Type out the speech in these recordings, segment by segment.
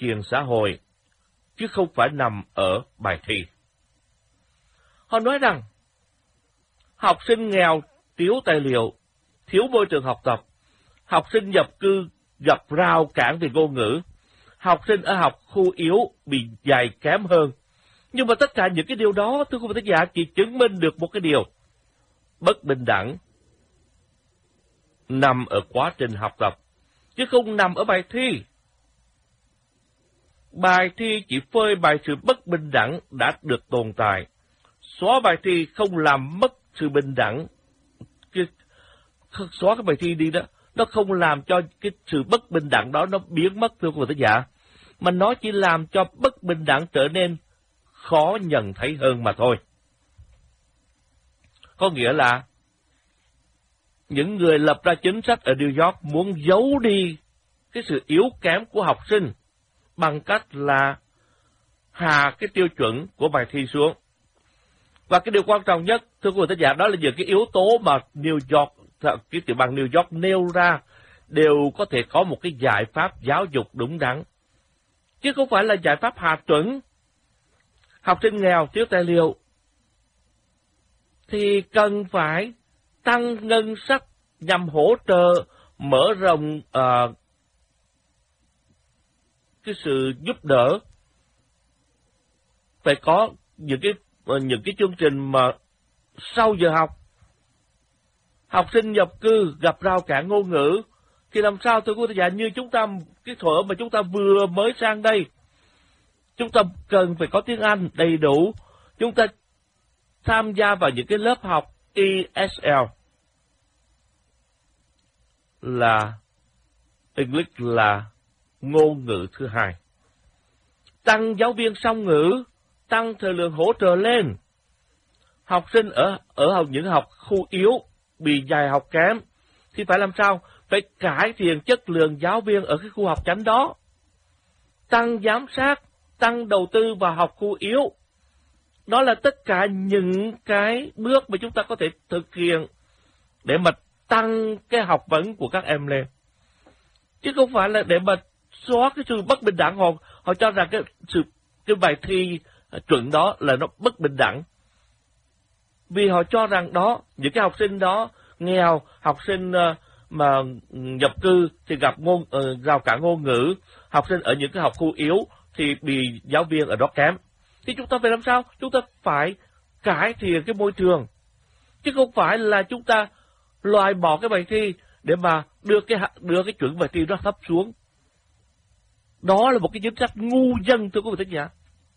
kiện xã hội, chứ không phải nằm ở bài thi. Họ nói rằng, học sinh nghèo thiếu tài liệu, thiếu môi trường học tập, học sinh nhập cư gặp rào cản về ngôn ngữ, học sinh ở học khu yếu bị dạy kém hơn. Nhưng mà tất cả những cái điều đó, thưa quý vị thính giả, chỉ chứng minh được một cái điều: bất bình đẳng nằm ở quá trình học tập, chứ không nằm ở bài thi. Bài thi chỉ phơi bày sự bất bình đẳng đã được tồn tại. Xóa bài thi không làm mất sự bình đẳng. Xóa cái bài thi đi đó, nó không làm cho cái sự bất bình đẳng đó nó biến mất, thưa quý vị thính giả, mà nó chỉ làm cho bất bình đẳng trở nên khó nhận thấy hơn mà thôi. Có nghĩa là những người lập ra chính sách ở New York muốn giấu đi cái sự yếu kém của học sinh bằng cách là hạ cái tiêu chuẩn của bài thi xuống. Và cái điều quan trọng nhất, thưa quý vị thính giả, đó là những cái yếu tố mà New York, cái tiểu bang New York nêu ra đều có thể có một cái giải pháp giáo dục đúng đắn, chứ không phải là giải pháp hạ chuẩn. Học sinh nghèo thiếu tài liệu thì cần phải tăng ngân sách nhằm hỗ trợ mở rộng cái sự giúp đỡ. Phải có những cái chương trình mà sau giờ học, học sinh nhập cư gặp rào cản ngôn ngữ thì làm sao, thưa quý vị, như chúng ta, cái thuở mà chúng ta vừa mới sang đây, chúng ta cần phải có tiếng Anh đầy đủ. Chúng ta tham gia vào những cái lớp học ESL là English là ngôn ngữ thứ hai. Tăng giáo viên song ngữ, tăng thời lượng hỗ trợ lên. Học sinh ở những học khu yếu bị dạy học kém thì phải làm sao? Phải cải thiện chất lượng giáo viên ở cái khu học chánh đó. Tăng giám sát, tăng đầu tư vào học khu yếu. Đó là tất cả những cái bước mà chúng ta có thể thực hiện để mà tăng cái học vấn của các em lên. Chứ không phải là để mà xóa cái sự bất bình đẳng. Họ cho rằng cái bài thi chuẩn đó là nó bất bình đẳng. Vì họ cho rằng đó, những cái học sinh đó nghèo, học sinh mà nhập cư thì gặp rào cản ngôn ngữ, học sinh ở những cái học khu yếu thì bị giáo viên ở đó kém. Thì chúng ta phải làm sao? Chúng ta phải cải thiện cái môi trường, chứ không phải là chúng ta loại bỏ cái bài thi để mà đưa cái chuẩn bài thi nó thấp xuống. Đó là một cái chính sách ngu dân, thưa quý vị thính giả.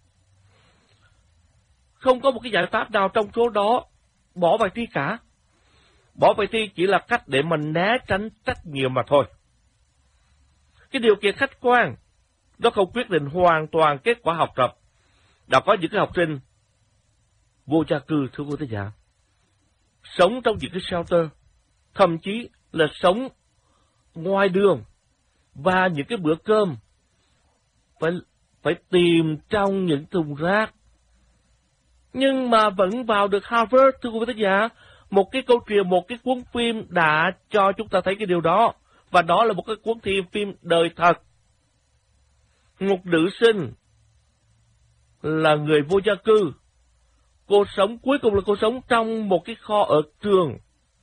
Không có một cái giải pháp nào trong số đó bỏ bài thi cả. Bỏ bài thi chỉ là cách để mình né tránh trách nhiệm mà thôi. Cái điều kiện khách quan nó không quyết định hoàn toàn kết quả học tập. Đã có những cái học sinh vô gia cư, thưa quý thính giả, sống trong những cái shelter, thậm chí là sống ngoài đường, và những cái bữa cơm phải tìm trong những thùng rác, nhưng mà vẫn vào được Harvard, thưa quý vị thính giả. Một cái câu chuyện, một cái cuốn phim đã cho chúng ta thấy cái điều đó, và đó là một cái cuốn phim đời thật. Một nữ sinh là người vô gia cư, cô sống, cuối cùng là cô sống trong một cái kho ở trường,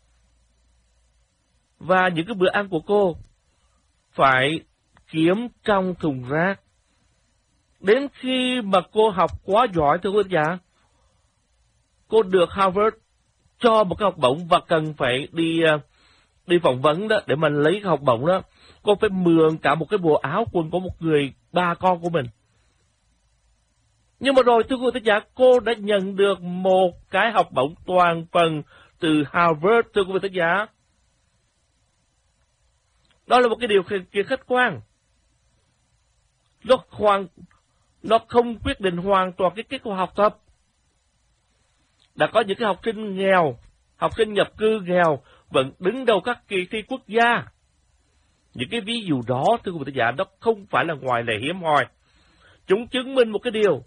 và những cái bữa ăn của cô phải kiếm trong thùng rác. Đến khi mà cô học quá giỏi, thưa quý vị giả, cô được Harvard cho một cái học bổng và cần phải đi phỏng vấn đó, để mình lấy cái học bổng đó. Cô phải mượn cả một cái bộ áo quần của một người ba con của mình. Nhưng mà rồi, thưa quý vị giả, cô đã nhận được một cái học bổng toàn phần từ Harvard, thưa quý vị giả. Đó là một cái điều kiện khách quan. Nó không quyết định hoàn toàn cái kết quả học tập. Đã có những cái học sinh nghèo, học sinh nhập cư nghèo vẫn đứng đầu các kỳ thi quốc gia. Những cái ví dụ đó, thưa quý vị giả, nó không phải là ngoại lệ hiếm hoi. Chúng chứng minh một cái điều,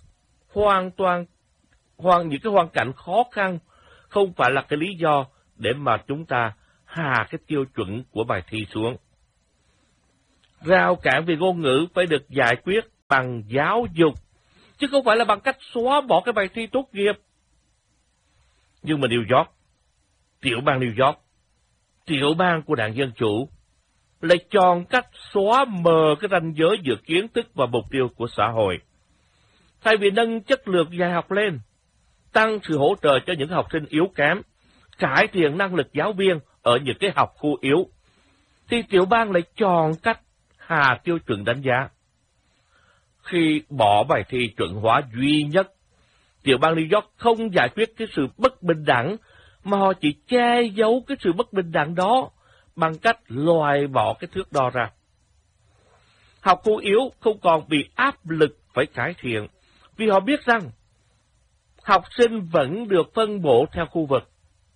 những cái hoàn cảnh khó khăn không phải là cái lý do để mà chúng ta hạ cái tiêu chuẩn của bài thi xuống. Rào cản về ngôn ngữ phải được giải quyết bằng giáo dục, chứ không phải là bằng cách xóa bỏ cái bài thi tốt nghiệp. Nhưng mà New York, tiểu bang New York, tiểu bang của Đảng Dân Chủ, lại chọn cách xóa mờ cái ranh giới giữa kiến thức và mục tiêu của xã hội. Thay vì nâng chất lượng dạy học lên, tăng sự hỗ trợ cho những học sinh yếu kém, cải thiện năng lực giáo viên ở những cái học khu yếu, thì tiểu bang lại chọn cách hạ tiêu chuẩn đánh giá. Khi bỏ bài thi chuẩn hóa duy nhất, tiểu bang New York không giải quyết cái sự bất bình đẳng, mà họ chỉ che giấu cái sự bất bình đẳng đó bằng cách loại bỏ cái thước đo ra. Học khu yếu không còn bị áp lực phải cải thiện, vì họ biết rằng học sinh vẫn được phân bổ theo khu vực.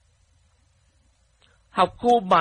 Học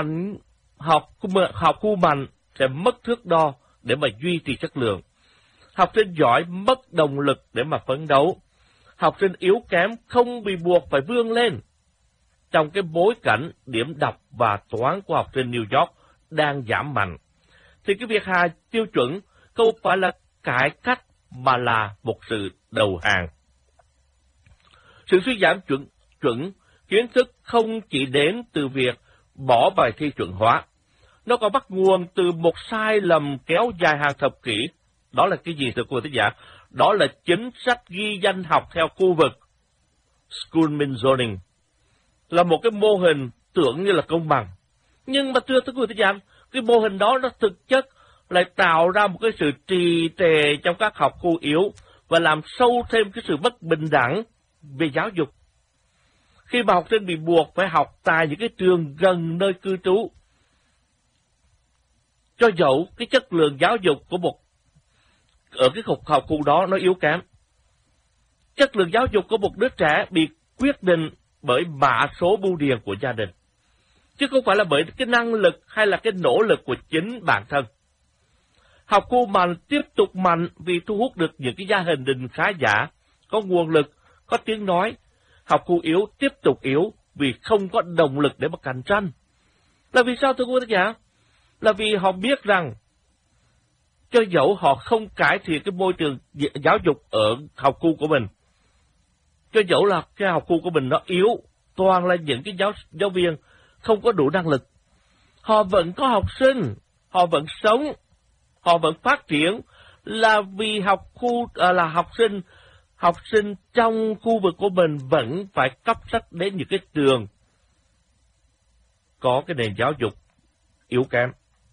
khu mạnh sẽ mất thước đo để mà duy trì chất lượng. Học sinh giỏi mất động lực để mà phấn đấu. Học sinh yếu kém không bị buộc phải vươn lên. Trong cái bối cảnh điểm đọc và toán của học sinh New York đang giảm mạnh, thì cái việc hạ tiêu chuẩn không phải là cải cách mà là một sự đầu hàng. Sự suy giảm chuẩn kiến thức không chỉ đến từ việc bỏ bài thi chuẩn hóa, nó còn bắt nguồn từ một sai lầm kéo dài hàng thập kỷ. Đó là cái gì thưa quý vị giả? Đó là chính sách ghi danh học theo khu vực, Schoolman Zoning, là một cái mô hình tưởng như là công bằng. Nhưng mà thưa quý vị giả, cái mô hình đó nó thực chất lại tạo ra một cái sự trì trệ trong các học khu yếu và làm sâu thêm cái sự bất bình đẳng về giáo dục. Khi mà học sinh bị buộc phải học tại những cái trường gần nơi cư trú, cho dẫu cái chất lượng giáo dục của ở cái học khu đó nó yếu kém, chất lượng giáo dục của một đứa trẻ bị quyết định bởi mã số bưu điện của gia đình, chứ không phải là bởi cái năng lực hay là cái nỗ lực của chính bản thân. Học khu mạnh tiếp tục mạnh vì thu hút được những cái gia đình khá giả, có nguồn lực, có tiếng nói. Học khu yếu tiếp tục yếu vì không có động lực để mà cạnh tranh. Là vì sao thưa quý vị giả? Là vì họ biết rằng cho dẫu họ không cải thiện cái môi trường giáo dục ở học khu của mình, cho dẫu là cái học khu của mình nó yếu, toàn là những cái giáo viên không có đủ năng lực, họ vẫn có học sinh, họ vẫn sống, họ vẫn phát triển, là vì học sinh trong khu vực của mình vẫn phải cấp sách đến những cái trường có cái nền giáo dục yếu kém.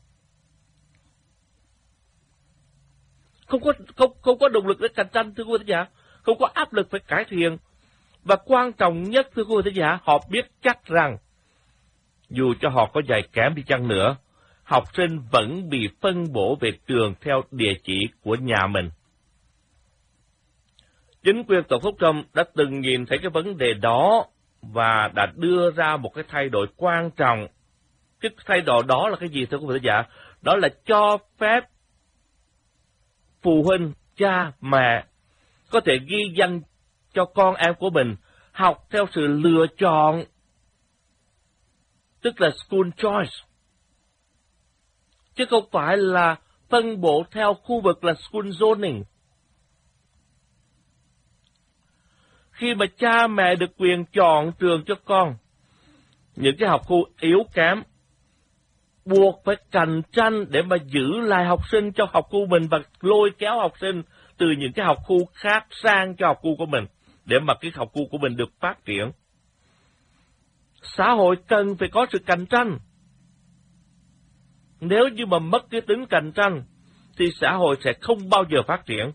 Không có động lực để cạnh tranh thưa quý vị giả, không có áp lực phải cải thiện. Và quan trọng nhất thưa quý vị giả, họ biết chắc rằng dù cho họ có dạy kém đi chăng nữa, học sinh vẫn bị phân bổ về trường theo địa chỉ của nhà mình. Chính quyền Tổng thống Trump đã từng nhìn thấy cái vấn đề đó và đã đưa ra một cái thay đổi quan trọng. Cái thay đổi đó là cái gì thưa quý vị giả? Đó là cho phép phụ huynh, cha, mẹ có thể ghi danh cho con em của mình học theo sự lựa chọn, tức là school choice, chứ không phải là phân bổ theo khu vực là school zoning. Khi mà cha mẹ được quyền chọn trường cho con, những cái học khu yếu kém buộc phải cạnh tranh để mà giữ lại học sinh cho học khu mình và lôi kéo học sinh từ những cái học khu khác sang cho học khu của mình để mà cái học khu của mình được phát triển. Xã hội cần phải có sự cạnh tranh. Nếu như mà mất cái tính cạnh tranh thì xã hội sẽ không bao giờ phát triển.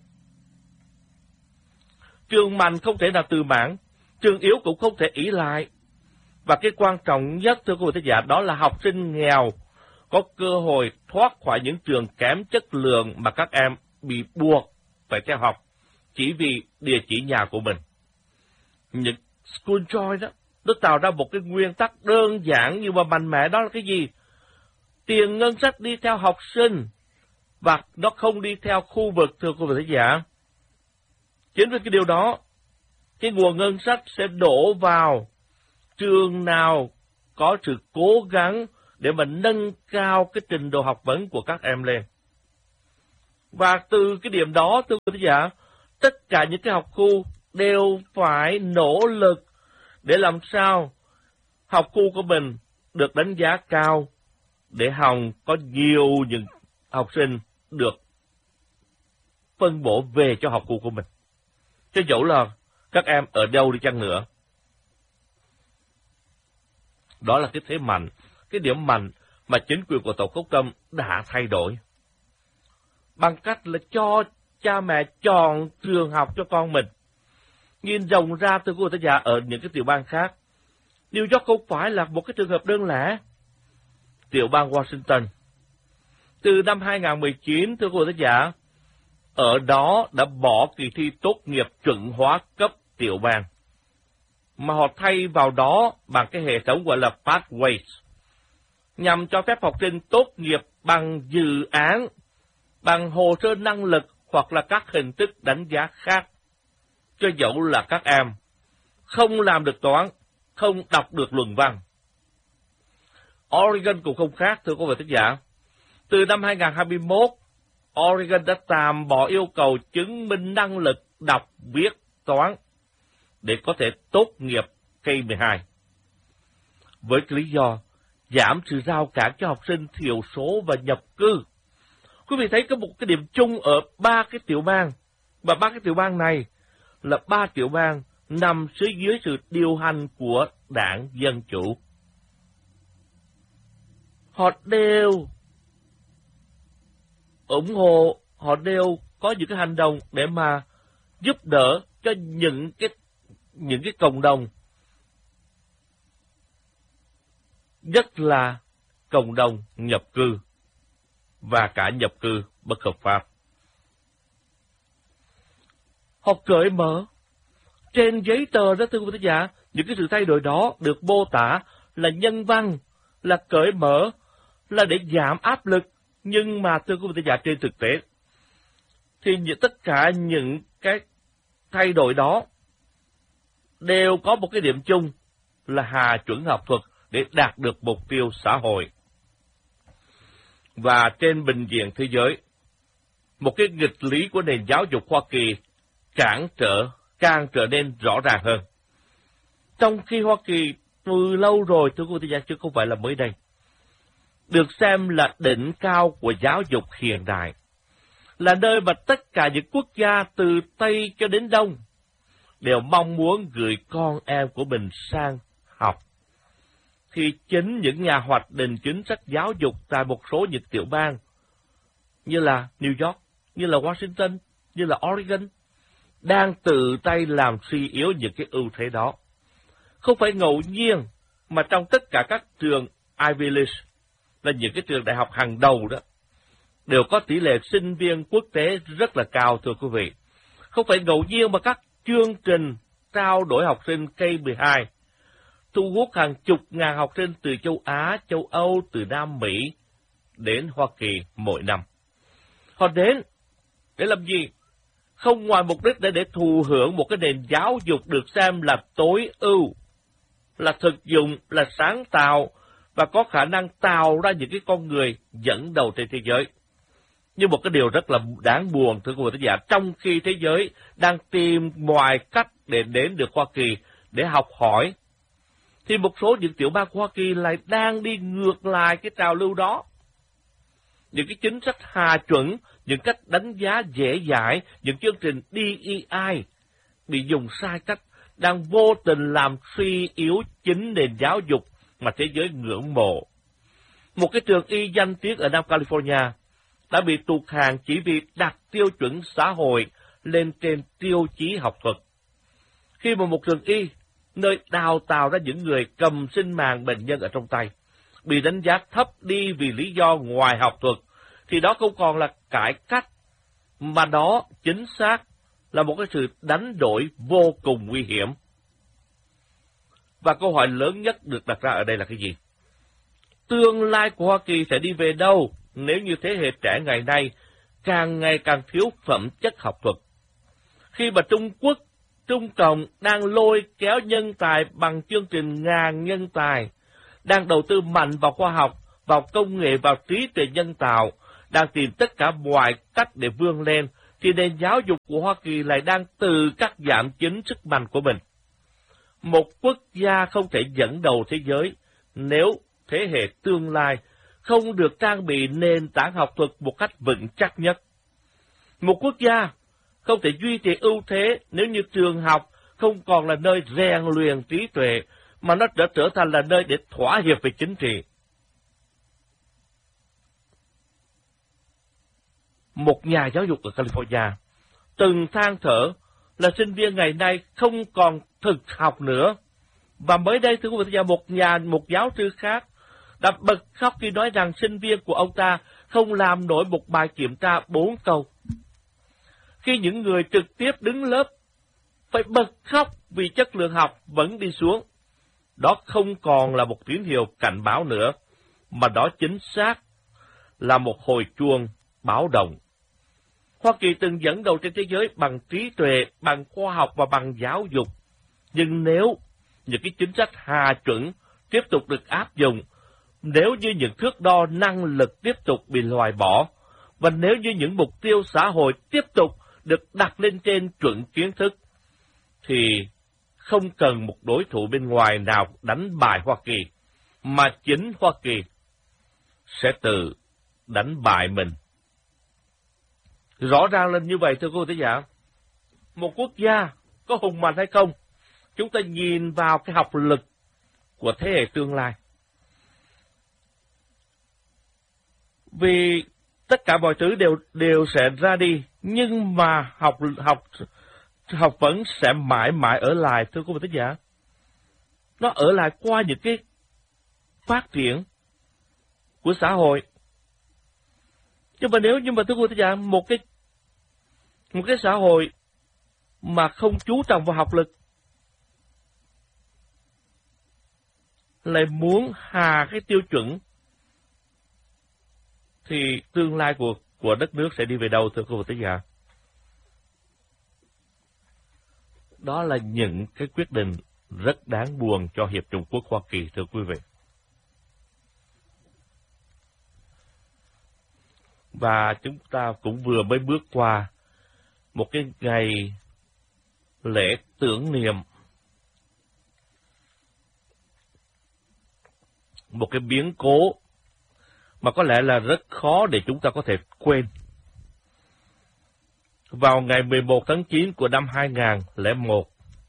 Trường mạnh không thể nào từ mãn, trường yếu cũng không thể ỷ lại. Và cái quan trọng nhất thưa quý vị giả, đó là học sinh nghèo có cơ hội thoát khỏi những trường kém chất lượng mà các em bị buộc phải theo học chỉ vì địa chỉ nhà của mình. Những school choice đó, nó tạo ra một cái nguyên tắc đơn giản nhưng mà mạnh mẽ, đó là cái gì? Tiền ngân sách đi theo học sinh và nó không đi theo khu vực thưa quý vị giả. Chính vì cái điều đó, cái nguồn ngân sách sẽ đổ vào trường nào có sự cố gắng để mà nâng cao cái trình độ học vấn của các em lên. Và từ cái điểm đó, thưa quý giả, tất cả những cái học khu đều phải nỗ lực để làm sao học khu của mình được đánh giá cao, để hòng có nhiều những học sinh được phân bổ về cho học khu của mình. Cho dẫu là các em ở đâu đi chăng nữa. Đó là cái thế mạnh, cái điểm mạnh mà chính quyền của Tổ quốc Tâm đã thay đổi. Bằng cách là cho cha mẹ chọn trường học cho con mình. Nhìn rộng ra từ cô thầy giả ở những cái tiểu bang khác, New York không phải là một cái trường hợp đơn lẻ. Tiểu bang Washington, từ năm 2019, thưa cô thầy giả, ở đó đã bỏ kỳ thi tốt nghiệp chuẩn hóa cấp tiểu bang, mà họ thay vào đó bằng cái hệ thống gọi là Pathways, nhằm cho phép học sinh tốt nghiệp bằng dự án, bằng hồ sơ năng lực hoặc là các hình thức đánh giá khác, cho dẫu là các em không làm được toán, không đọc được luận văn. Oregon cũng không khác, thưa quý vị thính giả. Từ năm 2021, Oregon đã tạm bỏ yêu cầu chứng minh năng lực đọc, viết, toán để có thể tốt nghiệp K-12. Với cái lý do giảm sự rào cản cho học sinh thiểu số và nhập cư. Quý vị thấy có một cái điểm chung ở ba cái tiểu bang, và ba cái tiểu bang này là ba tiểu bang nằm dưới sự điều hành của Đảng Dân Chủ. Họ đều ủng hộ, họ đều có những cái hành động để mà giúp đỡ cho những cái cộng đồng, nhất là cộng đồng nhập cư và cả nhập cư bất hợp pháp. Họ cởi mở. Trên giấy tờ đó, thưa quý vị giả, những cái sự thay đổi đó được mô tả là nhân văn, là cởi mở, là để giảm áp lực. Nhưng mà thưa quý vị giả, trên thực tế, thì tất cả những cái thay đổi đó đều có một cái điểm chung là hà chuẩn học thuật để đạt được mục tiêu xã hội. Và trên bình diện thế giới, một cái nghịch lý của nền giáo dục Hoa Kỳ càng trở nên rõ ràng hơn. Trong khi Hoa Kỳ từ lâu rồi, thưa quý vị giả, chứ không phải là mới đây, được xem là đỉnh cao của giáo dục hiện đại, là nơi mà tất cả những quốc gia từ Tây cho đến Đông đều mong muốn gửi con em của mình sang học. Thì chính những nhà hoạch định chính sách giáo dục tại một số những tiểu bang như là New York, như là Washington, như là Oregon đang tự tay làm suy yếu những cái ưu thế đó. Không phải ngẫu nhiên mà trong tất cả các trường Ivy League, là những cái trường đại học hàng đầu đó, đều có tỷ lệ sinh viên quốc tế rất là cao, thưa quý vị. Không phải ngẫu nhiên mà các chương trình trao đổi học sinh K-12 thu hút hàng chục ngàn học sinh từ châu Á, châu Âu, từ Nam Mỹ đến Hoa Kỳ mỗi năm. Họ đến để làm gì? Không ngoài mục đích để thụ hưởng một cái nền giáo dục được xem là tối ưu, là thực dụng, là sáng tạo và có khả năng tạo ra những cái con người dẫn đầu trên thế giới. Nhưng một cái điều rất là đáng buồn, thưa quý vị khán giả, trong khi thế giới đang tìm mọi cách để đến được Hoa Kỳ để học hỏi, thì một số những tiểu bang của Hoa Kỳ lại đang đi ngược lại cái trào lưu đó. Những cái chính sách hà chuẩn, những cách đánh giá dễ dãi, những chương trình DEI bị dùng sai cách, đang vô tình làm suy yếu chính nền giáo dục mà thế giới ngưỡng mộ. Một cái trường y danh tiếng ở Nam California đã bị tụt hàng chỉ vì đặt tiêu chuẩn xã hội lên trên tiêu chí học thuật. Khi mà một trường y, nơi đào tạo ra những người cầm sinh mạng bệnh nhân ở trong tay, bị đánh giá thấp đi vì lý do ngoài học thuật, thì đó không còn là cải cách, mà đó chính xác là một cái sự đánh đổi vô cùng nguy hiểm. Và câu hỏi lớn nhất được đặt ra ở đây là cái gì? Tương lai của Hoa Kỳ sẽ đi về đâu nếu như thế hệ trẻ ngày nay càng ngày càng thiếu phẩm chất học thuật? Khi mà Trung Quốc, Trung Cộng đang lôi kéo nhân tài bằng chương trình ngàn nhân tài, đang đầu tư mạnh vào khoa học, vào công nghệ, vào trí tuệ nhân tạo, đang tìm tất cả mọi cách để vươn lên, thì nền giáo dục của Hoa Kỳ lại đang tự cắt giảm chính sức mạnh của mình. Một quốc gia không thể dẫn đầu thế giới nếu thế hệ tương lai không được trang bị nền tảng học thuật một cách vững chắc nhất. Một quốc gia không thể duy trì ưu thế nếu như trường học không còn là nơi rèn luyện trí tuệ, mà nó trở thành là nơi để thỏa hiệp về chính trị. Một nhà giáo dục ở California từng than thở là sinh viên ngày nay không còn thực học nữa. Và mới đây, thưa quý vị, một giáo sư khác đã bật khóc khi nói rằng sinh viên của ông ta không làm nổi một bài kiểm tra 4 câu. Khi những người trực tiếp đứng lớp phải bật khóc vì chất lượng học vẫn đi xuống, đó không còn là một tín hiệu cảnh báo nữa, mà đó chính xác là một hồi chuông báo động. Hoa Kỳ từng dẫn đầu trên thế giới bằng trí tuệ, bằng khoa học và bằng giáo dục. Nhưng nếu những cái chính sách hà chuẩn tiếp tục được áp dụng, nếu như những thước đo năng lực tiếp tục bị loại bỏ, và nếu như những mục tiêu xã hội tiếp tục được đặt lên trên chuẩn kiến thức, thì không cần một đối thủ bên ngoài nào đánh bại Hoa Kỳ, mà chính Hoa Kỳ sẽ tự đánh bại mình. Rõ ràng là như vậy, thưa cô thính giả. Một quốc gia có hùng mạnh hay không, chúng ta nhìn vào cái học lực của thế hệ tương lai. Vì tất cả mọi thứ đều sẽ ra đi, nhưng mà học vẫn sẽ mãi mãi ở lại, thưa quý vị thính giả. Nó ở lại qua những cái phát triển của xã hội. Nhưng mà nếu như mà thưa quý vị thính giả, một cái xã hội mà không chú trọng vào học lực, lại muốn hà cái tiêu chuẩn, thì tương lai của đất nước sẽ đi về đâu, thưa quý vị thính giả? Đó là những cái quyết định rất đáng buồn cho Hiệp chủng quốc Hoa Kỳ, thưa quý vị. Và chúng ta cũng vừa mới bước qua một cái ngày lễ tưởng niệm, một cái biến cố mà có lẽ là rất khó để chúng ta có thể quên. Vào ngày 11 tháng 9 của năm 2001,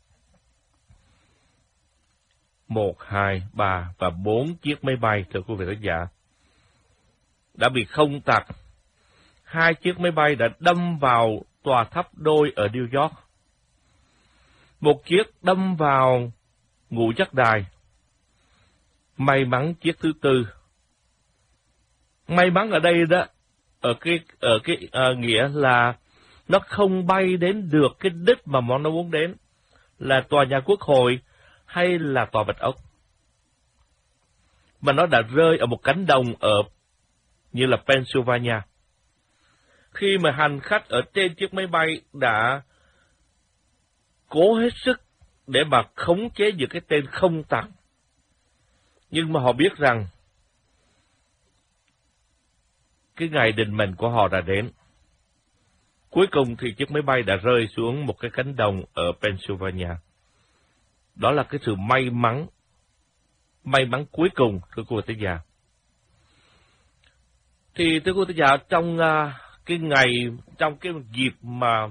1, 2, 3 và 4 chiếc máy bay, thưa quý vị khán giả, đã bị không tặc. 2 chiếc máy bay đã đâm vào tòa tháp đôi ở New York. Một chiếc đâm vào ngũ giác đài. May mắn chiếc thứ tư. May mắn ở đây đó, ở cái nghĩa là nó không bay đến được cái đích mà nó muốn đến, là tòa nhà Quốc hội hay là tòa Bạch Ốc, mà nó đã rơi ở một cánh đồng ở như là Pennsylvania. Khi mà hành khách ở trên chiếc máy bay đã cố hết sức để mà khống chế được cái tên không tặc, nhưng mà họ biết rằng cái ngày định mệnh của họ đã đến. Cuối cùng thì chiếc máy bay đã rơi xuống một cái cánh đồng ở Pennsylvania. Đó là cái sự may mắn cuối cùng, thưa quý vị thính giả. Thì thưa quý vị thính giả, trong cái dịp mà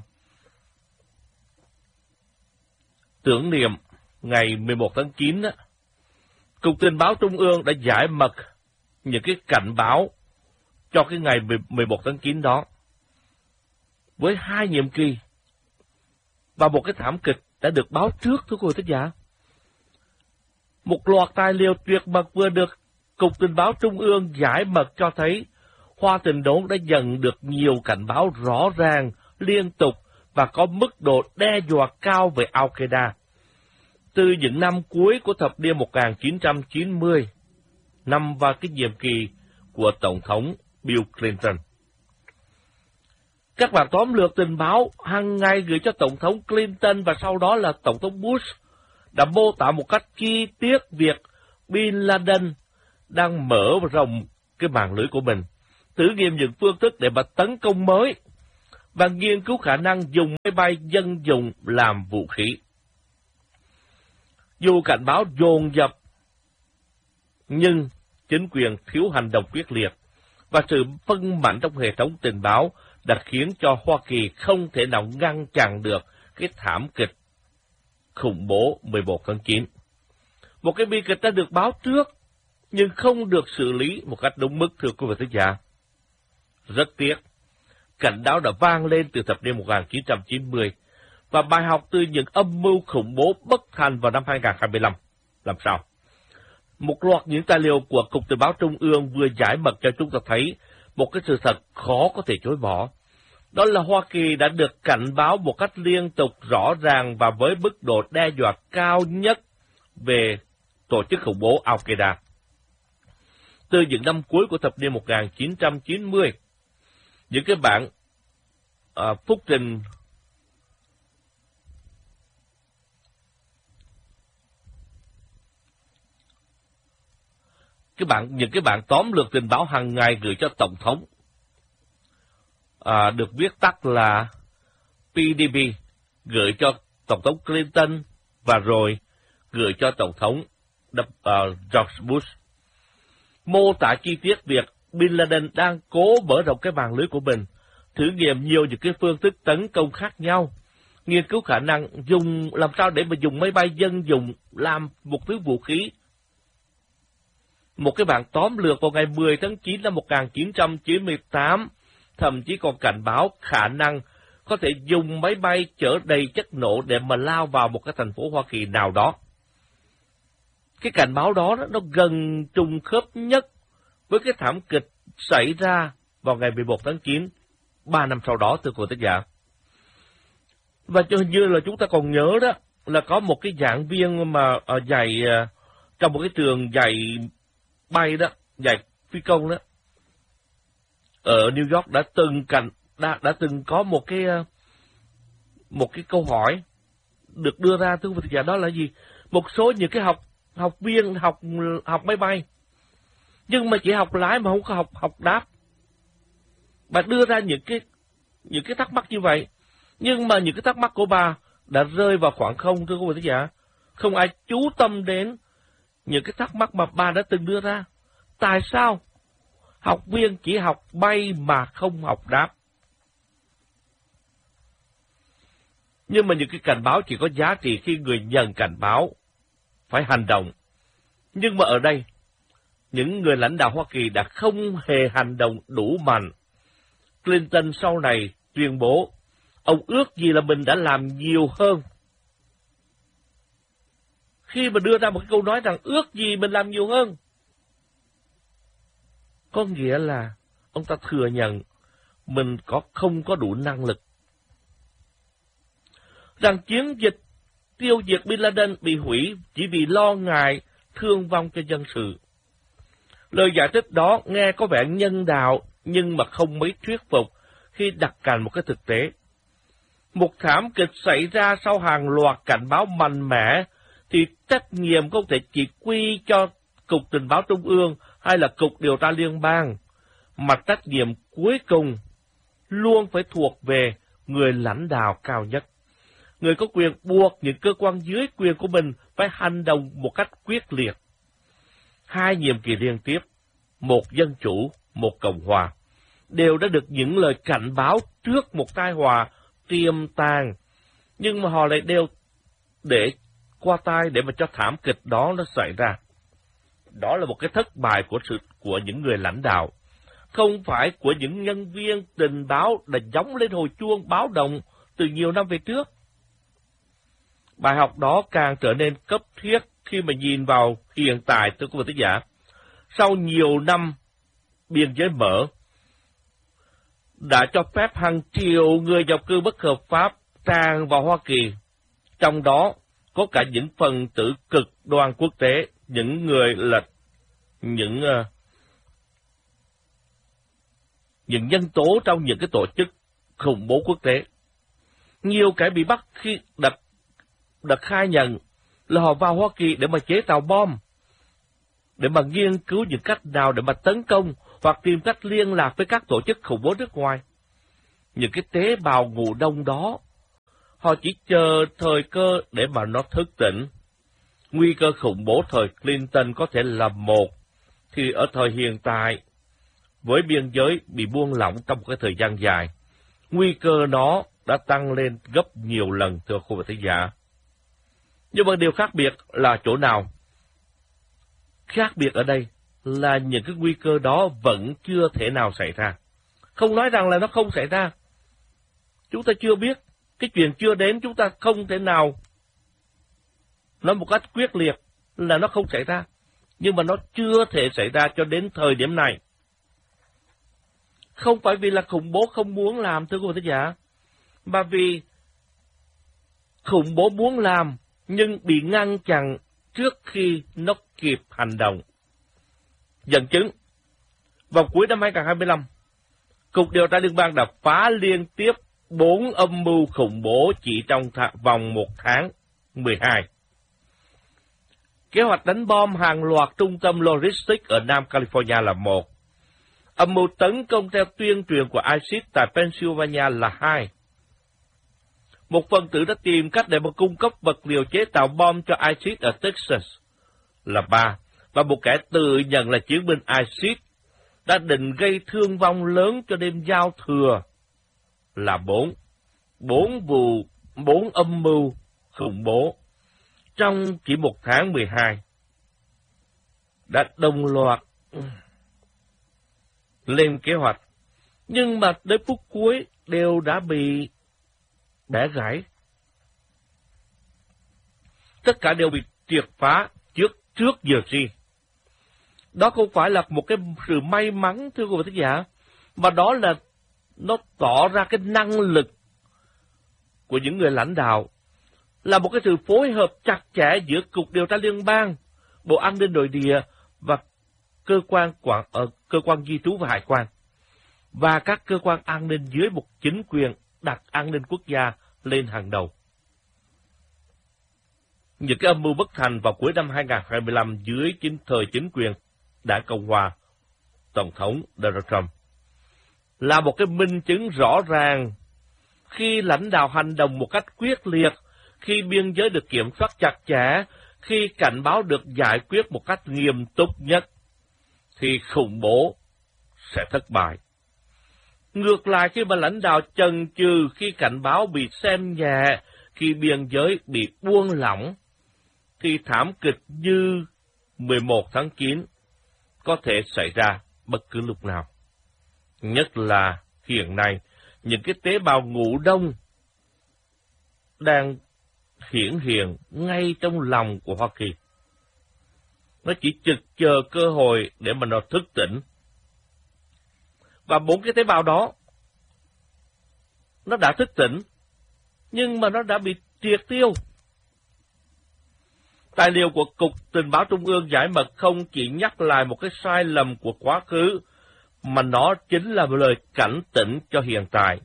tưởng niệm ngày 11 tháng 9 á, Cục Tình báo Trung ương đã giải mật những cái cảnh báo cho cái ngày 11 tháng 9 đó, với 2 nhiệm kỳ và một cái thảm kịch đã được báo trước, thưa quý vị thính giả. Một loạt tài liệu tuyệt mật vừa được Cục Tình báo Trung ương giải mật cho thấy Hoa Tình đốn đã nhận được nhiều cảnh báo rõ ràng, liên tục và có mức độ đe dọa cao về Al-Qaeda. Từ những năm cuối của thập niên 1990, năm vào cái nhiệm kỳ của Tổng thống Bill Clinton. Các bản tóm lược tình báo hàng ngày gửi cho Tổng thống Clinton và sau đó là Tổng thống Bush đã mô tả một cách chi tiết việc Bin Laden đang mở rộng cái mạng lưới của mình thử nghiệm những phương thức để mà tấn công mới và nghiên cứu khả năng dùng máy bay dân dụng làm vũ khí. Dù cảnh báo dồn dập, nhưng chính quyền thiếu hành động quyết liệt và sự phân mạnh trong hệ thống tình báo đã khiến cho Hoa Kỳ không thể nào ngăn chặn được cái thảm kịch khủng bố 11 tháng 9. Một cái bi kịch đã được báo trước, nhưng không được xử lý một cách đúng mức, thưa quý vị thính giả. Rất tiếc, cảnh báo đã vang lên từ thập niên 1990, và bài học từ những âm mưu khủng bố bất thành vào năm 2025. Làm sao? Một loạt những tài liệu của Cục Tình báo Trung ương vừa giải mật cho chúng ta thấy một cái sự thật khó có thể chối bỏ. Đó là Hoa Kỳ đã được cảnh báo một cách liên tục, rõ ràng và với mức độ đe dọa cao nhất về tổ chức khủng bố Al-Qaeda. Từ những năm cuối của thập niên 1990, những cái bản phúc trình những cái bản tóm lược tình báo hàng ngày gửi cho Tổng thống, được viết tắt là PDB, gửi cho Tổng thống Clinton và rồi gửi cho Tổng thống George Bush, mô tả chi tiết việc Bin Laden đang cố mở rộng cái mạng lưới của mình, thử nghiệm nhiều những cái phương thức tấn công khác nhau, nghiên cứu khả năng làm sao để mà dùng máy bay dân dụng làm một thứ vũ khí. Một cái bản tóm lược vào ngày 10 tháng 9 năm 1998 thậm chí còn cảnh báo khả năng có thể dùng máy bay chở đầy chất nổ để mà lao vào một cái thành phố Hoa Kỳ nào đó. Cái cảnh báo đó nó gần trùng khớp nhất với cái thảm kịch xảy ra vào ngày 11 tháng 9, 3 năm sau đó, thưa quý vị thính giả. Và hình như là chúng ta còn nhớ đó, là có một cái giảng viên mà dạy trong một cái trường dạy bay đó, dạy phi công đó, ở New York đã từng có một cái câu hỏi được đưa ra, thưa quý vị thính giả, đó là gì? Một số những cái học viên học máy bay, nhưng mà chỉ học lái mà không có học đáp. Bà đưa ra những cái thắc mắc như vậy, nhưng mà những cái thắc mắc của bà đã rơi vào khoảng không, thưa quý vị thính giả. Không ai chú tâm đến những cái thắc mắc mà bà đã từng đưa ra. Tại sao học viên chỉ học bay mà không học đáp? Nhưng mà những cái cảnh báo chỉ có giá trị khi người nhận cảnh báo phải hành động. Nhưng mà ở đây, những người lãnh đạo Hoa Kỳ đã không hề hành động đủ mạnh. Clinton sau này tuyên bố, ông ước gì là mình đã làm nhiều hơn. Khi mà đưa ra một cái câu nói rằng ước gì mình làm nhiều hơn, có nghĩa là ông ta thừa nhận mình không có đủ năng lực. Rằng chiến dịch tiêu diệt Bin Laden bị hủy chỉ vì lo ngại thương vong cho dân sự. Lời giải thích đó nghe có vẻ nhân đạo nhưng mà không mấy thuyết phục khi đặt cạnh một cái thực tế. Một thảm kịch xảy ra sau hàng loạt cảnh báo mạnh mẽ thì trách nhiệm không thể chỉ quy cho Cục Tình báo Trung ương hay là Cục Điều tra Liên bang, mà trách nhiệm cuối cùng luôn phải thuộc về người lãnh đạo cao nhất. Người có quyền buộc những cơ quan dưới quyền của mình phải hành động một cách quyết liệt. 2 nhiệm kỳ liên tiếp, một dân chủ, một cộng hòa, đều đã được những lời cảnh báo trước một tai họa tiềm tàng, nhưng mà họ lại đều để qua tai để mà cho thảm kịch đó nó xảy ra. Đó là một cái thất bại của những người lãnh đạo, không phải của những nhân viên tình báo đã gióng lên hồi chuông báo động từ nhiều năm về trước. Bài học đó càng trở nên cấp thiết khi mà nhìn vào hiện tại, thưa quý vị thính giả. Sau nhiều năm biên giới mở, đã cho phép hàng triệu người nhập cư bất hợp pháp tràn vào Hoa Kỳ, trong đó có cả những phần tử cực đoan quốc tế, những người là những nhân tố trong những cái tổ chức khủng bố quốc tế. Nhiều kẻ bị bắt khi đặt khai nhận là họ vào Hoa Kỳ để mà chế tạo bom, để mà nghiên cứu những cách nào để mà tấn công, hoặc tìm cách liên lạc với các tổ chức khủng bố nước ngoài. Những cái tế bào ngủ đông đó, họ chỉ chờ thời cơ để mà nó thức tỉnh. Nguy cơ khủng bố thời Clinton có thể là một, thì ở thời hiện tại, với biên giới bị buông lỏng trong một cái thời gian dài, nguy cơ nó đã tăng lên gấp nhiều lần, thưa khu vực thính giả. Nhưng mà điều khác biệt là chỗ nào? Khác biệt ở đây là những cái nguy cơ đó vẫn chưa thể nào xảy ra. Không nói rằng là nó không xảy ra. Chúng ta chưa biết, cái chuyện chưa đến chúng ta không thể nào nói một cách quyết liệt là nó không xảy ra. Nhưng mà nó chưa thể xảy ra cho đến thời điểm này. Không phải vì là khủng bố không muốn làm, thưa quý vị thính giả, mà vì khủng bố muốn làm nhưng bị ngăn chặn trước khi nó kịp hành động. Dẫn chứng, vào cuối năm 2025, Cục Điều tra Liên bang đã phá liên tiếp 4 âm mưu khủng bố chỉ trong vòng một tháng 12. Kế hoạch đánh bom hàng loạt trung tâm logistics ở Nam California là 1. Âm mưu tấn công theo tuyên truyền của ISIS tại Pennsylvania là 2. Một phần tử đã tìm cách để mà cung cấp vật liệu chế tạo bom cho ISIS ở Texas là 3. Và một kẻ tự nhận là chiến binh ISIS đã định gây thương vong lớn cho đêm giao thừa là 4. 4 âm mưu khủng bố trong chỉ một tháng 12 đã đồng loạt lên kế hoạch, nhưng mà đến phút cuối đều đã bị bẻ gãy. Tất cả đều bị triệt phá trước giờ gì. Đó không phải là một cái sự may mắn, thưa quý vị thính giả, mà đó là nó tỏ ra cái năng lực của những người lãnh đạo, là một cái sự phối hợp chặt chẽ giữa Cục Điều tra Liên bang, Bộ An ninh Nội địa và cơ quan di trú và hải quan, và các cơ quan an ninh dưới một chính quyền đặt an ninh quốc gia lên hàng đầu. Những cái âm mưu bất thành vào cuối năm 2025 dưới thời chính quyền Đảng Cộng hòa Tổng thống Donald Trump là một cái minh chứng rõ ràng. Khi lãnh đạo hành động một cách quyết liệt, khi biên giới được kiểm soát chặt chẽ, khi cảnh báo được giải quyết một cách nghiêm túc nhất, thì khủng bố sẽ thất bại. Ngược lại, khi mà lãnh đạo chần chừ, khi cảnh báo bị xem nhẹ, khi biên giới bị buông lỏng, thì thảm kịch như 11 tháng 9 có thể xảy ra bất cứ lúc nào. Nhất là hiện nay, những cái tế bào ngủ đông đang hiển hiện ngay trong lòng của Hoa Kỳ. Nó chỉ trực chờ cơ hội để mà nó thức tỉnh. Và 4 cái tế bào đó, nó đã thức tỉnh, nhưng mà nó đã bị triệt tiêu. Tài liệu của Cục Tình báo Trung ương giải mật không chỉ nhắc lại một cái sai lầm của quá khứ, mà nó chính là một lời cảnh tỉnh cho hiện tại.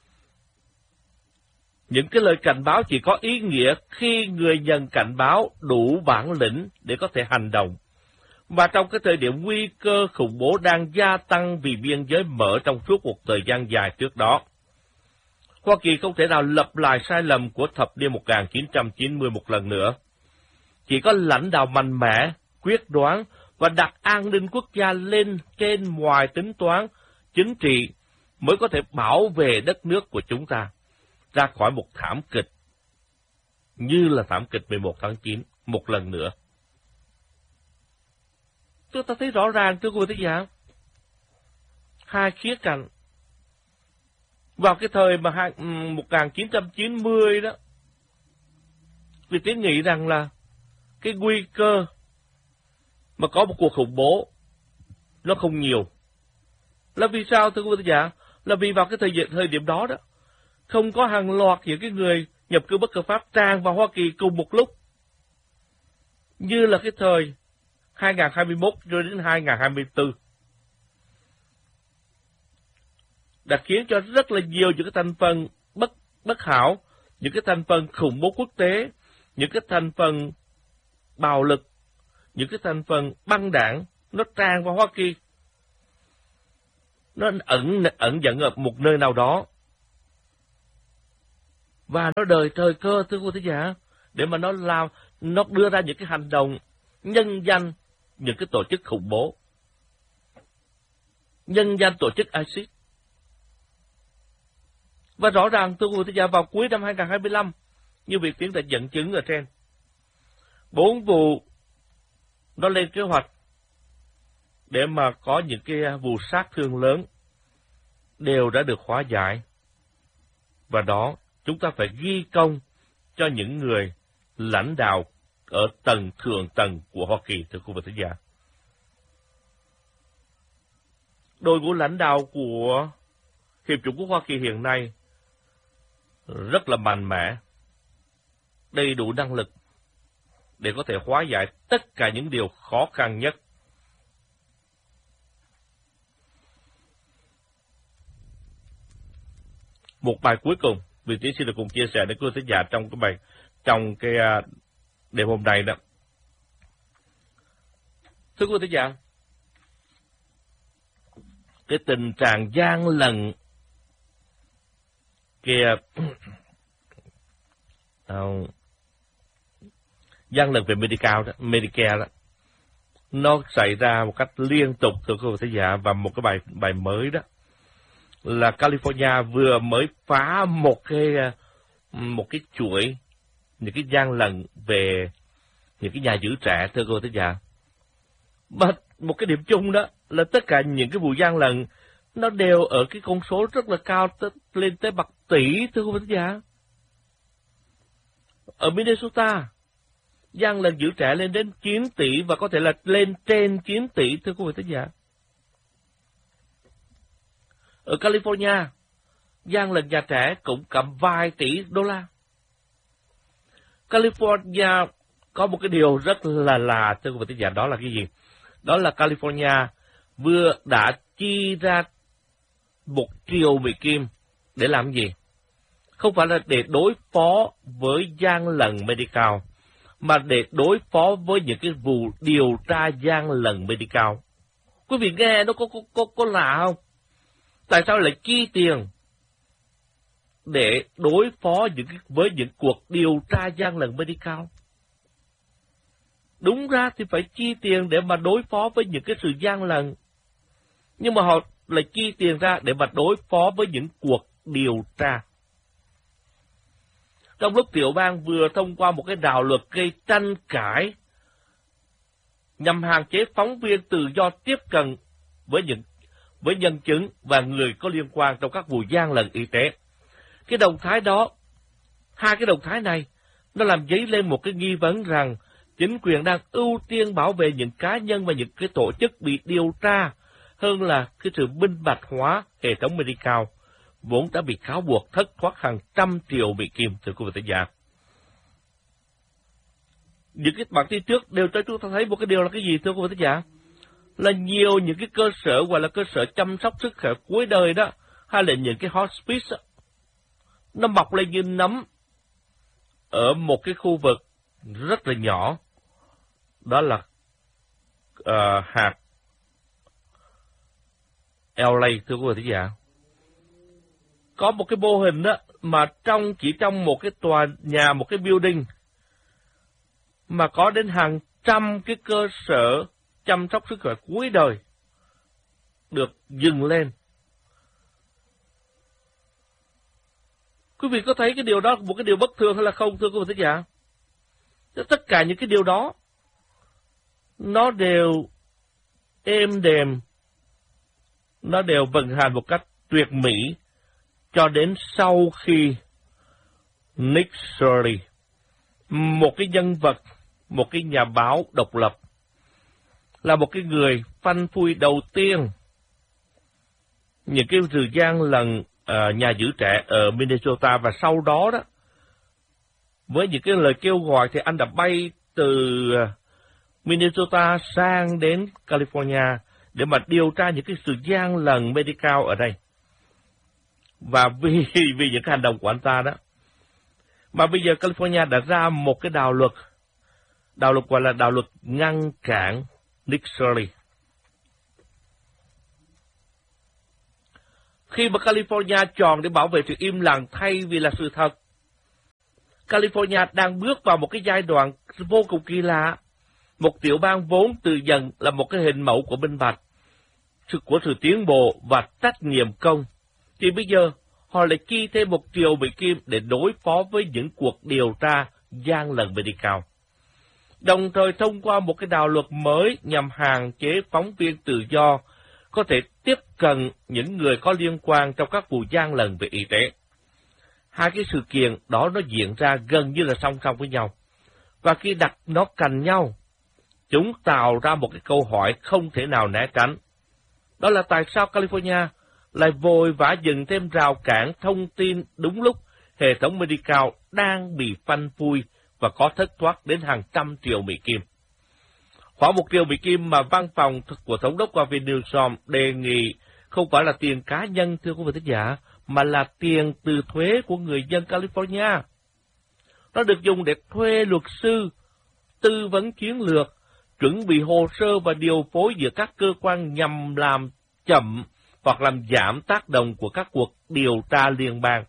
Những cái lời cảnh báo chỉ có ý nghĩa khi người nhận cảnh báo đủ bản lĩnh để có thể hành động. Và trong cái thời điểm nguy cơ khủng bố đang gia tăng vì biên giới mở trong suốt một thời gian dài trước đó, Hoa Kỳ không thể nào lặp lại sai lầm của thập niên 1990 một lần nữa. Chỉ có lãnh đạo mạnh mẽ, quyết đoán và đặt an ninh quốc gia lên trên ngoài tính toán chính trị mới có thể bảo vệ đất nước của chúng ta ra khỏi một thảm kịch như là thảm kịch 11 tháng 9 một lần nữa. Chúng ta thấy rõ ràng, thưa quý vị thính giả, hai khía cạnh. Vào cái thời mà 1990 đó, vì Tiến nghĩ rằng là cái nguy cơ mà có một cuộc khủng bố nó không nhiều. Là vì sao, thưa quý vị thính giả? Là vì vào cái thời điểm đó đó, không có hàng loạt những cái người nhập cư bất hợp pháp tràn vào Hoa Kỳ cùng một lúc, như là cái thời 2021 rồi đến 2024. Đã khiến cho rất là nhiều những cái thành phần bất hảo, những cái thành phần khủng bố quốc tế, những cái thành phần bạo lực, những cái thành phần băng đảng nó tràn vào Hoa Kỳ. nó ẩn giận ở một nơi nào đó. Và nó đợi thời cơ, thưa quý thính giả, để mà nó đưa ra những cái hành động nhân danh những cái tổ chức khủng bố, nhân danh tổ chức ISIS. Và rõ ràng, thưa quý thính giả, vào cuối năm 2025, như Việt Tiến đã dẫn chứng ở trên, 4 vụ nó lên kế hoạch để mà có những cái vụ sát thương lớn đều đã được hóa giải. Và đó, chúng ta phải ghi công cho những người lãnh đạo ở thượng tầng của Hoa Kỳ, thưa quý vị thính giả. Đội ngũ lãnh đạo của Hiệp chủng quốc Hoa Kỳ hiện nay rất là mạnh mẽ, đầy đủ năng lực để có thể hóa giải tất cả những điều khó khăn nhất. Một bài cuối cùng, Vị Tiến xin được cùng chia sẻ với quý thính giả trong cái đêm hôm nay đó. Thưa quý thính giả, cái tình trạng gian lận gian lận về Medicare đó, nó xảy ra một cách liên tục, thưa quý thính giả. Và một cái bài mới đó là California vừa mới phá một cái chuỗi những cái gian lận về những cái nhà giữ trẻ, thưa cô thính giả. Mà một cái điểm chung đó là tất cả những cái vụ gian lận nó đều ở cái con số rất là cao, lên tới bậc tỷ, thưa cô thính giả. Ở Minnesota, gian lận giữ trẻ lên đến 9 tỷ và có thể là lên trên 9 tỷ, thưa quý vị thính giả. Ở California, gian lận nhà trẻ cũng cầm vài tỷ đô la. California có một cái điều rất là thưa quý vị thính giả, đó là cái gì? Đó là California vừa đã chi ra 1 triệu Mỹ Kim để làm gì? Không phải là để đối phó với gian lận Medicaid, mà để đối phó với những cái vụ điều tra gian lận Medicaid. Quý vị nghe nó có lạ không? Tại sao lại chi tiền để đối phó với những cuộc điều tra gian lận Medicaid? Đúng ra thì phải chi tiền để mà đối phó với những cái sự gian lận, nhưng mà họ lại chi tiền ra để mà đối phó với những cuộc điều tra. Trong lúc tiểu bang vừa thông qua một cái đạo luật gây tranh cãi nhằm hạn chế phóng viên tự do tiếp cận với nhân chứng và người có liên quan trong các vụ gian lận y tế. Cái động thái đó, hai cái động thái này, nó làm dấy lên một cái nghi vấn rằng chính quyền đang ưu tiên bảo vệ những cá nhân và những cái tổ chức bị điều tra hơn là cái sự minh bạch hóa hệ thống Medicaid, vốn đã bị cáo buộc thất thoát hàng trăm triệu Mỹ Kim, thưa quý vị thính giả. Những cái bản tin trước đều cho chúng ta thấy một cái điều là cái gì, thưa quý vị thính giả? Là nhiều những cái cơ sở gọi là cơ sở chăm sóc sức khỏe cuối đời đó, hay là những cái hospice đó, nó mọc lên như nấm ở một cái khu vực rất là nhỏ, đó là hạt LA, thưa quý vị thính giả. Có một cái mô hình đó mà chỉ trong một cái tòa nhà, một cái building mà có đến hàng trăm cái cơ sở chăm sóc sức khỏe cuối đời được dừng lên. Quý vị có thấy cái điều đó một cái điều bất thường hay là không, thưa quý vị thính giả? Tất cả những cái điều đó nó đều êm đềm, nó đều vận hành một cách tuyệt mỹ cho đến sau khi Nick Shirley, một cái nhân vật, một cái nhà báo độc lập, là một cái người phanh phui đầu tiên những cái sự gian lận nhà giữ trẻ ở Minnesota, và sau đó đó, với những cái lời kêu gọi thì anh đã bay từ Minnesota sang đến California để mà điều tra những cái sự gian lận Medicaid ở đây. Và vì những cái hành động của anh ta đó, mà bây giờ California đã ra một cái đạo luật gọi là đạo luật ngăn cản Nick Shirley. Khi mà California chọn để bảo vệ sự im lặng thay vì là sự thật, California đang bước vào một cái giai đoạn vô cùng kỳ lạ. Một tiểu bang vốn từ dần là một cái hình mẫu của minh bạch, của sự tiến bộ và trách nhiệm công, thì bây giờ họ lại chi thêm $1 triệu Mỹ Kim để đối phó với những cuộc điều tra gian lận Medicaid. Đồng thời thông qua một cái đạo luật mới nhằm hạn chế phóng viên tự do có thể tiếp cận những người có liên quan trong các vụ gian lận về y tế. Hai cái sự kiện đó nó diễn ra gần như là song song với nhau. Và khi đặt nó cạnh nhau, chúng tạo ra một cái câu hỏi không thể nào né tránh. Đó là tại sao California lại vội vã dựng thêm rào cản thông tin đúng lúc hệ thống Medicaid đang bị phanh phui và có thất thoát đến hàng trăm triệu Mỹ Kim. Khoảng $1 triệu Mỹ Kim mà văn phòng của Thống đốc Gavin Newsom đề nghị không phải là tiền cá nhân, thưa quý vị thính giả, mà là tiền từ thuế của người dân California. Nó được dùng để thuê luật sư, tư vấn chiến lược, chuẩn bị hồ sơ và điều phối giữa các cơ quan nhằm làm chậm hoặc làm giảm tác động của các cuộc điều tra liên bang.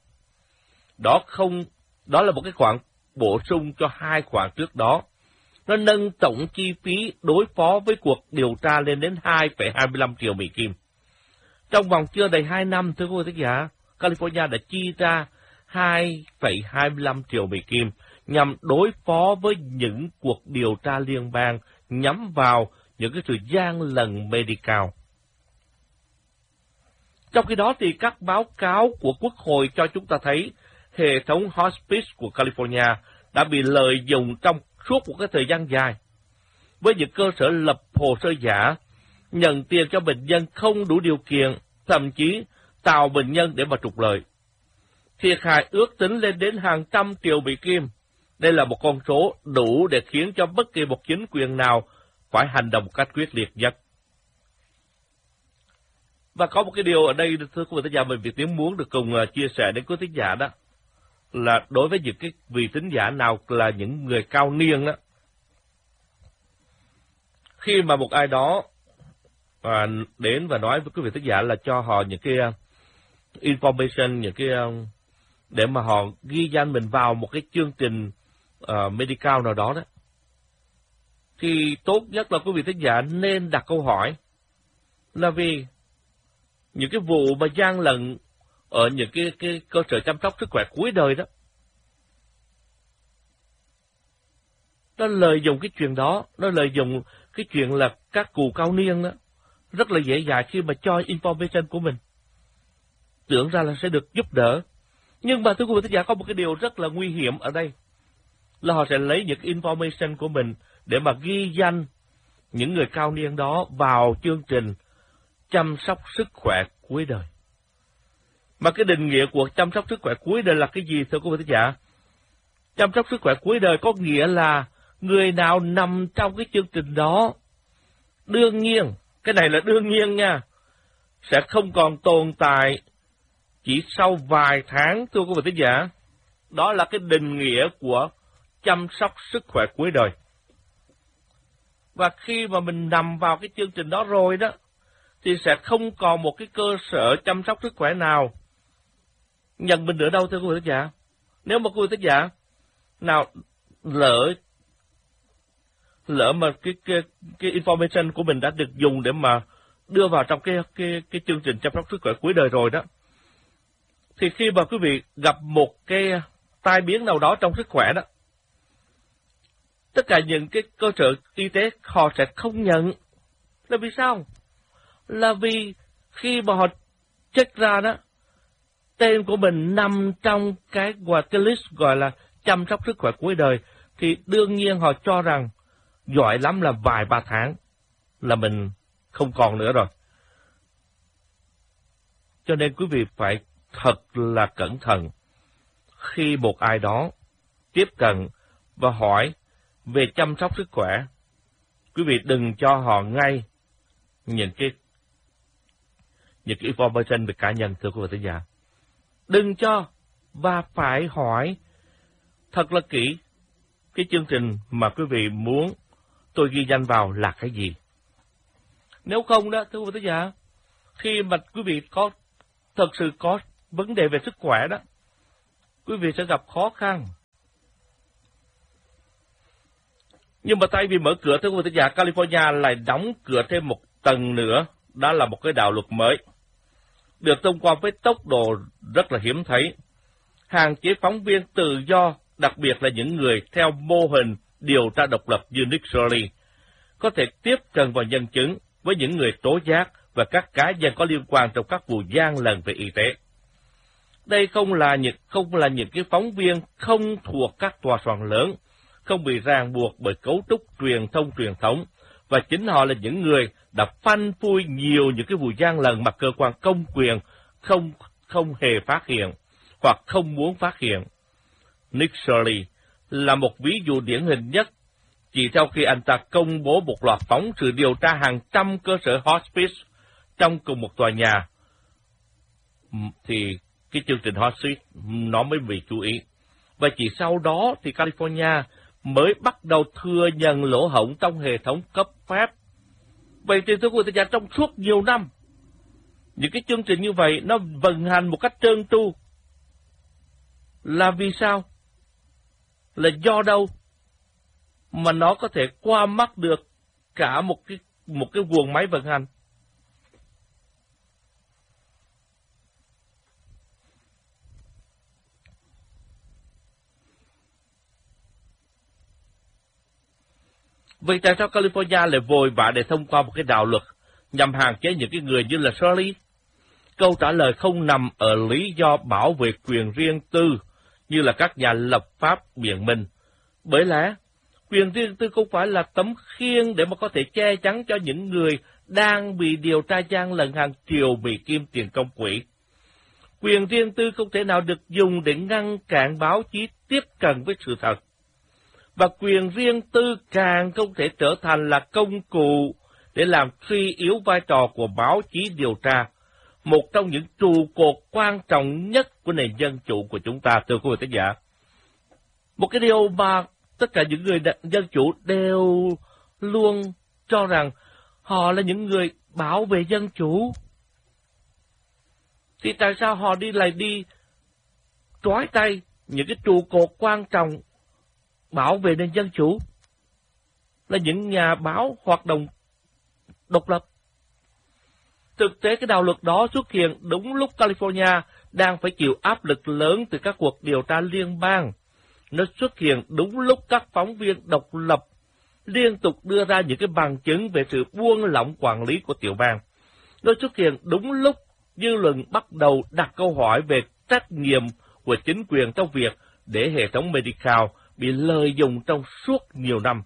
Đó là một cái khoản bổ sung cho hai khoản trước đó. Nó nâng tổng chi phí đối phó với cuộc điều tra lên đến 2,25 triệu Mỹ Kim. Trong vòng chưa đầy 2 năm, thưa quý vị thính giả, California đã chi ra 2,25 triệu Mỹ Kim nhằm đối phó với những cuộc điều tra liên bang nhắm vào những cái sự gian lận Medicaid. Trong khi đó thì các báo cáo của Quốc hội cho chúng ta thấy hệ thống hospice của California đã bị lợi dụng trong suốt một cái thời gian dài, với những cơ sở lập hồ sơ giả, nhận tiền cho bệnh nhân không đủ điều kiện, thậm chí tạo bệnh nhân để mà trục lợi. Thiệt hại ước tính lên đến hàng trăm triệu Mỹ Kim. Đây là một con số đủ để khiến cho bất kỳ một chính quyền nào phải hành động một cách quyết liệt nhất. Và có một cái điều ở đây, thưa quý vị thính giả, mình Việt Tiến muốn được cùng chia sẻ đến quý thính giả đó, là đối với những cái vị thính giả nào là những người cao niên đó, khi mà một ai đó đến và nói với quý vị thính giả là cho họ những cái information, những cái để mà họ ghi danh mình vào một cái chương trình Medicaid nào đó, thì tốt nhất là quý vị thính giả nên đặt câu hỏi là vì những cái vụ mà gian lận ở những cái cơ sở chăm sóc sức khỏe cuối đời đó, nó lợi dụng cái chuyện đó, nó lợi dụng cái chuyện là các cụ cao niên đó, rất là dễ dàng khi mà cho information của mình, tưởng ra là sẽ được giúp đỡ. Nhưng mà thưa quý vị thính giả, có một cái điều rất là nguy hiểm ở đây, là họ sẽ lấy những information của mình để mà ghi danh những người cao niên đó vào chương trình chăm sóc sức khỏe cuối đời. Mà cái định nghĩa của chăm sóc sức khỏe cuối đời là cái gì, thưa quý vị thính giả? Chăm sóc sức khỏe cuối đời có nghĩa là người nào nằm trong cái chương trình đó, đương nhiên, cái này là đương nhiên nha, sẽ không còn tồn tại chỉ sau vài tháng, thưa quý vị thính giả. Đó là cái định nghĩa của chăm sóc sức khỏe cuối đời. Và khi mà mình nằm vào cái chương trình đó rồi đó, thì sẽ không còn một cái cơ sở chăm sóc sức khỏe nào nhận mình nữa đâu, thưa quý vị thính giả. Nếu mà quý vị thính giả nào lỡ mà cái information của mình đã được dùng để mà đưa vào trong cái chương trình chăm sóc sức khỏe cuối đời rồi đó, thì khi mà quý vị gặp một cái tai biến nào đó trong sức khỏe đó, tất cả những cái cơ sở y tế họ sẽ không nhận. Là vì sao? Là vì khi mà họ check ra đó, tên của mình nằm trong cái list gọi là chăm sóc sức khỏe cuối đời, thì đương nhiên họ cho rằng giỏi lắm là vài ba tháng là mình không còn nữa rồi. Cho nên quý vị phải thật là cẩn thận khi một ai đó tiếp cận và hỏi về chăm sóc sức khỏe. Quý vị đừng cho họ ngay những cái information về cá nhân, thưa quý vị thính giả. Đừng cho, và phải hỏi thật là kỹ cái chương trình mà quý vị muốn tôi ghi danh vào là cái gì. Nếu không đó, thưa quý vị thính giả, khi mà quý vị có thật sự có vấn đề về sức khỏe đó, quý vị sẽ gặp khó khăn. Nhưng mà thay vì mở cửa, thưa quý vị giả, California lại đóng cửa thêm một tầng nữa, đó là một cái đạo luật mới, được thông qua với tốc độ rất là hiếm thấy, hạn chế phóng viên tự do, đặc biệt là những người theo mô hình điều tra độc lập như Nick Shirley, có thể tiếp cận vào nhân chứng với những người tố giác và các cá nhân có liên quan trong các vụ gian lận về y tế. Đây không là những cái phóng viên không thuộc các tòa soạn lớn, không bị ràng buộc bởi cấu trúc truyền thống, và chính họ là những người đã phanh phui nhiều những cái vụ gian lận mà cơ quan công quyền không hề phát hiện hoặc không muốn phát hiện. Nick Shirley là một ví dụ điển hình nhất. Chỉ sau khi anh ta công bố một loạt phóng sự điều tra hàng trăm cơ sở hospice trong cùng một tòa nhà, thì cái chương trình hospice nó mới bị chú ý. Và chỉ sau đó thì California mới bắt đầu thừa nhận lỗ hổng trong hệ thống cấp phép. Vậy thì thưa quý vị, trong suốt nhiều năm, những cái chương trình như vậy nó vận hành một cách trơn tru. Là vì sao? Là do đâu mà nó có thể qua mắt được cả một cái guồng máy vận hành? Vậy tại sao California lại vội vã để thông qua một cái đạo luật nhằm hạn chế những cái người như là Shirley? Câu trả lời không nằm ở lý do bảo vệ quyền riêng tư như là các nhà lập pháp biện minh. Bởi lẽ, quyền riêng tư không phải là tấm khiên để mà có thể che chắn cho những người đang bị điều tra gian lận hàng triệu Mỹ Kim tiền công quỹ. Quyền riêng tư không thể nào được dùng để ngăn cản báo chí tiếp cận với sự thật. Và quyền riêng tư càng không thể trở thành là công cụ để làm suy yếu vai trò của báo chí điều tra, một trong những trụ cột quan trọng nhất của nền dân chủ của chúng ta, thưa quý vị thính giả. Một cái điều mà tất cả những người dân chủ đều luôn cho rằng họ là những người bảo vệ dân chủ. Thì tại sao họ lại đi trói tay những cái trụ cột quan trọng bảo vệ nền dân chủ, là những nhà báo hoạt động độc lập? Thực tế cái đạo luật đó xuất hiện đúng lúc California đang phải chịu áp lực lớn từ các cuộc điều tra liên bang. Nó xuất hiện đúng lúc các phóng viên độc lập liên tục đưa ra những cái bằng chứng về sự buông lỏng quản lý của tiểu bang. Nó xuất hiện đúng lúc dư luận bắt đầu đặt câu hỏi về trách nhiệm của chính quyền trong việc để hệ thống Medicaid bị lợi dụng trong suốt nhiều năm.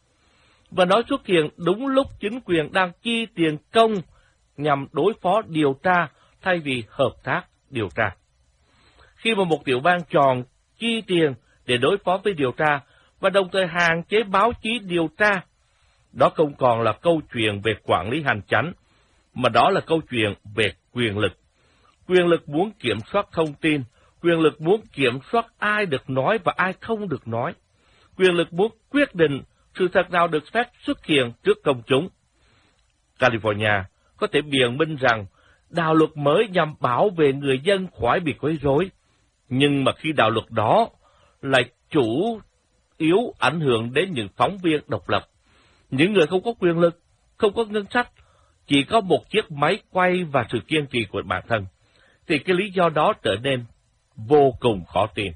Và nó xuất hiện đúng lúc chính quyền đang chi tiền công nhằm đối phó điều tra thay vì hợp tác điều tra. Khi mà một tiểu bang chọn chi tiền để đối phó với điều tra và đồng thời hạn chế báo chí điều tra, đó không còn là câu chuyện về quản lý hành chánh, mà đó là câu chuyện về quyền lực. Quyền lực muốn kiểm soát thông tin, quyền lực muốn kiểm soát ai được nói và ai không được nói. Quyền lực muốn quyết định sự thật nào được phép xuất hiện trước công chúng. California có thể biện minh rằng đạo luật mới nhằm bảo vệ người dân khỏi bị quấy rối, nhưng mà khi đạo luật đó lại chủ yếu ảnh hưởng đến những phóng viên độc lập, những người không có quyền lực, không có ngân sách, chỉ có một chiếc máy quay và sự kiên trì của bản thân, thì cái lý do đó trở nên vô cùng khó tin.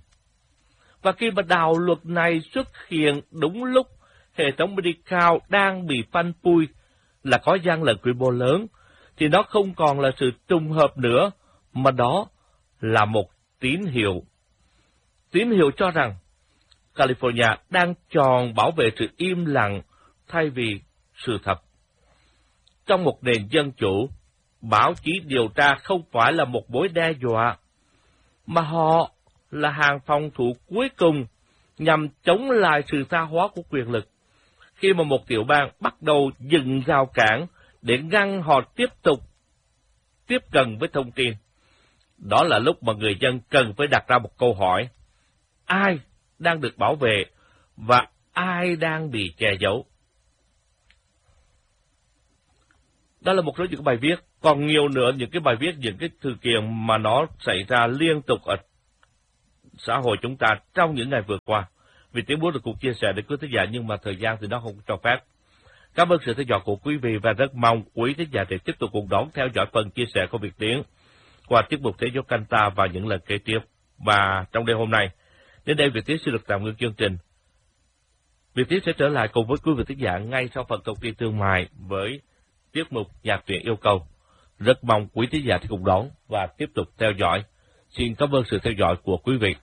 Và khi mà đạo luật này xuất hiện đúng lúc hệ thống Medicaid đang bị phanh phui là có gian lận quy mô lớn, thì nó không còn là sự trùng hợp nữa, mà đó là một tín hiệu. Tín hiệu cho rằng California đang chọn bảo vệ sự im lặng thay vì sự thật. Trong một nền dân chủ, báo chí điều tra không phải là một mối đe dọa, mà họ là hàng phòng thủ cuối cùng nhằm chống lại sự tha hóa của quyền lực. Khi mà một tiểu bang bắt đầu dựng rào cản để ngăn họ tiếp cận với thông tin, đó là lúc mà người dân cần phải đặt ra một câu hỏi: ai đang được bảo vệ và ai đang bị che giấu? Đó là một số những bài viết Còn nhiều nữa những cái bài viết, những cái sự kiện mà nó xảy ra liên tục ở xã hội chúng ta trong những ngày vừa qua. Vì tiếng muốn được cùng chia sẻ đến quý thính giả, nhưng mà thời gian thì nó không cho phép. Cảm ơn sự theo dõi của quý vị và rất mong quý thính giả để tiếp tục cùng đón theo dõi phần chia sẻ của Việt Tiến qua tiết mục Thế giới Canta và những lần kế tiếp. Và trong đêm hôm nay, đến đây Việt Tiến sẽ được tạm ngưng chương trình. Việt Tiến sẽ trở lại cùng với quý vị thính giả ngay sau phần thông tin thương mại với tiết mục Nhạc truyện yêu cầu. Rất mong quý thính giả cùng đón và tiếp tục theo dõi. Xin cảm ơn sự theo dõi của quý vị.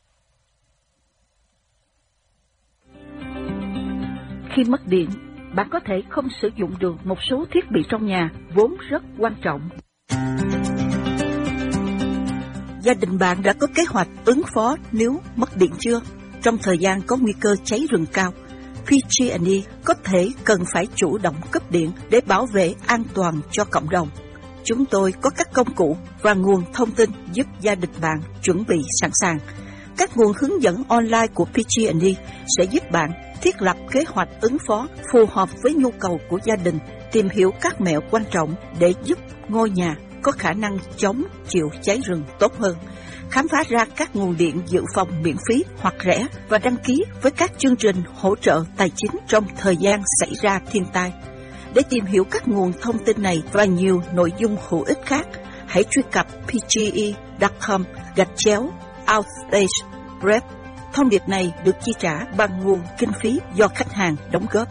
Khi mất điện, bạn có thể không sử dụng được một số thiết bị trong nhà vốn rất quan trọng. Gia đình bạn đã có kế hoạch ứng phó nếu mất điện chưa? Trong thời gian có nguy cơ cháy rừng cao, PG&E có thể cần phải chủ động cấp điện để bảo vệ an toàn cho cộng đồng. Chúng tôi có các công cụ và nguồn thông tin giúp gia đình bạn chuẩn bị sẵn sàng. Các nguồn hướng dẫn online của PG&E sẽ giúp bạn thiết lập kế hoạch ứng phó phù hợp với nhu cầu của gia đình, tìm hiểu các mẹo quan trọng để giúp ngôi nhà có khả năng chống chịu cháy rừng tốt hơn, khám phá ra các nguồn điện dự phòng miễn phí hoặc rẻ và đăng ký với các chương trình hỗ trợ tài chính trong thời gian xảy ra thiên tai. Để tìm hiểu các nguồn thông tin này và nhiều nội dung hữu ích khác, hãy truy cập pge.com/outage prep. Thông điệp này được chi trả bằng nguồn kinh phí do khách hàng đóng góp.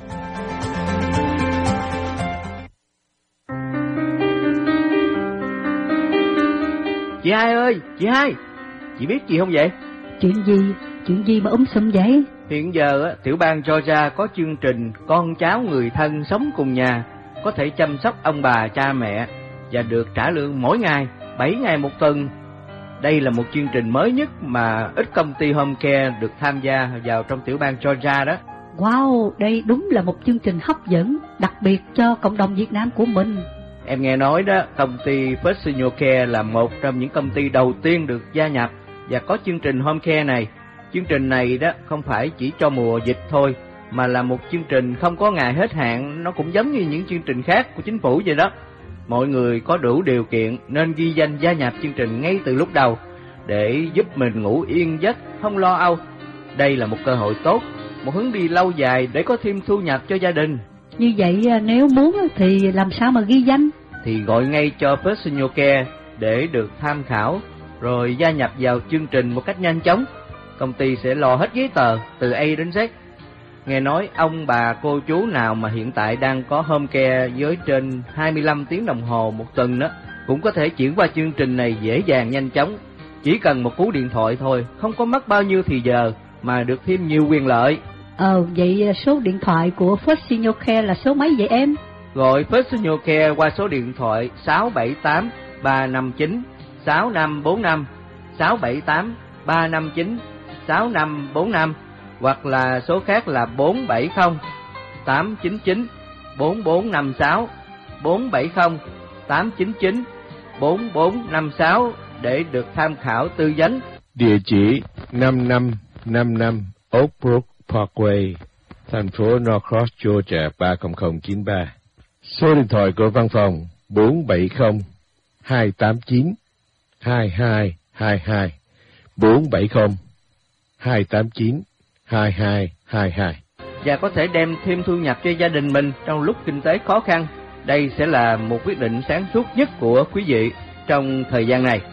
Chị Hai ơi, chị Hai, chị biết gì không vậy? Chuyện gì mà sùm vậy? Hiện giờ tiểu bang Georgia có chương trình con cháu người thân sống cùng nhà có thể chăm sóc ông bà cha mẹ và được trả lương mỗi ngày, 7 ngày một tuần. Đây là một chương trình mới nhất mà ít công ty home care được tham gia vào trong tiểu bang Georgia đó. Wow, đây đúng là một chương trình hấp dẫn, đặc biệt cho cộng đồng Việt Nam của mình. Em nghe nói đó, công ty First Senior Care là một trong những công ty đầu tiên được gia nhập và có chương trình home care này. Chương trình này đó không phải chỉ cho mùa dịch thôi, mà là một chương trình không có ngày hết hạn, nó cũng giống như những chương trình khác của chính phủ vậy đó. Mọi người có đủ điều kiện nên ghi danh gia nhập chương trình ngay từ lúc đầu để giúp mình ngủ yên giấc, không lo âu. Đây là một cơ hội tốt, một hướng đi lâu dài để có thêm thu nhập cho gia đình. Như vậy nếu muốn thì làm sao mà ghi danh? Thì gọi ngay cho First Senior Care để được tham khảo, rồi gia nhập vào chương trình một cách nhanh chóng. Công ty sẽ lo hết giấy tờ từ A đến Z. Nghe nói ông bà cô chú nào mà hiện tại đang có home care với trên 25 tiếng đồng hồ một tuần đó cũng có thể chuyển qua chương trình này dễ dàng nhanh chóng. Chỉ cần một cú điện thoại thôi, không có mất bao nhiêu thì giờ mà được thêm nhiều quyền lợi. Vậy số điện thoại của First Senior Care là số mấy vậy em? Gọi First Senior Care qua số điện thoại 678 359 6545, 678 359 6545, hoặc là số khác là 470 899 4456, 470 899 4456 để được tham khảo tư vấn. Địa chỉ 5555 Oak Brook Parkway, thành phố Norcross, Georgia 30093. Số điện thoại của văn phòng 470 289 2222, 470 289 2222. Và có thể đem thêm thu nhập cho gia đình mình trong lúc kinh tế khó khăn. Đây sẽ là một quyết định sáng suốt nhất của quý vị trong thời gian này.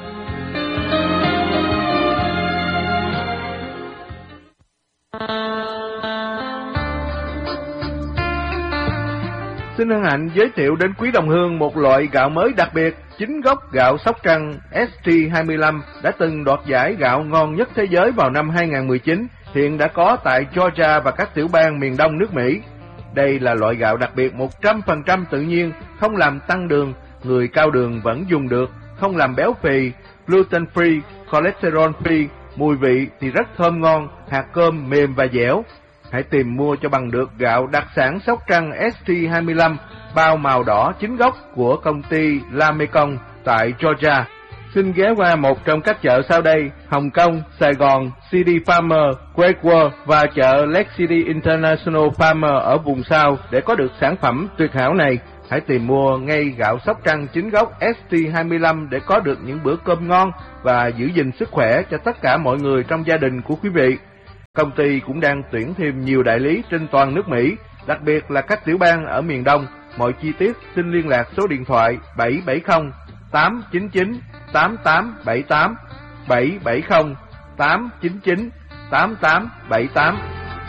Xin hân hạnh giới thiệu đến quý đồng hương một loại gạo mới đặc biệt, chính gốc gạo Sóc Trăng ST25 đã từng đoạt giải gạo ngon nhất thế giới vào năm 2019, hiện đã có tại Georgia và các tiểu bang miền đông nước Mỹ. Đây là loại gạo đặc biệt 100% tự nhiên, không làm tăng đường, người cao đường vẫn dùng được, không làm béo phì, gluten free, cholesterol free, mùi vị thì rất thơm ngon, hạt cơm mềm và dẻo. Hãy tìm mua cho bằng được gạo đặc sản Sóc Trăng ST25 bao màu đỏ chính gốc của công ty La Mekong tại Georgia. Xin ghé qua một trong các chợ sau đây: Hồng Kông, Sài Gòn, CD Farmer, Quakeworth và chợ Lake City International Farmer ở vùng South để có được sản phẩm tuyệt hảo này. Hãy tìm mua ngay gạo Sóc Trăng chính gốc ST25 để có được những bữa cơm ngon và giữ gìn sức khỏe cho tất cả mọi người trong gia đình của quý vị. Công ty cũng đang tuyển thêm nhiều đại lý trên toàn nước Mỹ, đặc biệt là các tiểu bang ở miền Đông. Mọi chi tiết xin liên lạc số điện thoại 770 899 8878 770 899 8878.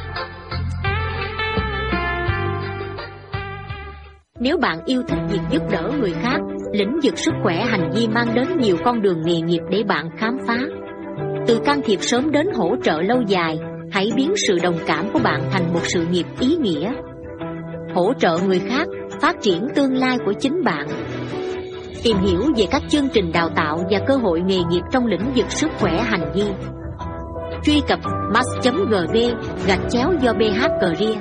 Nếu bạn yêu thích việc giúp đỡ người khác, lĩnh vực sức khỏe hành vi mang đến nhiều con đường nghề nghiệp để bạn khám phá. Từ can thiệp sớm đến hỗ trợ lâu dài, hãy biến sự đồng cảm của bạn thành một sự nghiệp ý nghĩa. Hỗ trợ người khác, phát triển tương lai của chính bạn. Tìm hiểu về các chương trình đào tạo và cơ hội nghề nghiệp trong lĩnh vực sức khỏe hành vi. Truy cập mass.gb/do-bh-career.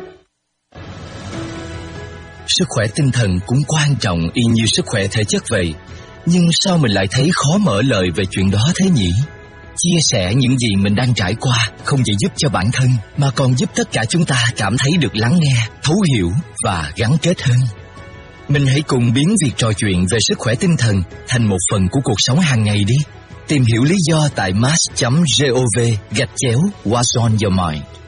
Sức khỏe tinh thần cũng quan trọng y như sức khỏe thể chất vậy. Nhưng sao mình lại thấy khó mở lời về chuyện đó thế nhỉ? Chia sẻ những gì mình đang trải qua không chỉ giúp cho bản thân, mà còn giúp tất cả chúng ta cảm thấy được lắng nghe, thấu hiểu và gắn kết hơn. Mình hãy cùng biến việc trò chuyện về sức khỏe tinh thần thành một phần của cuộc sống hàng ngày đi. Tìm hiểu lý do tại mass.gov/What's on your mind.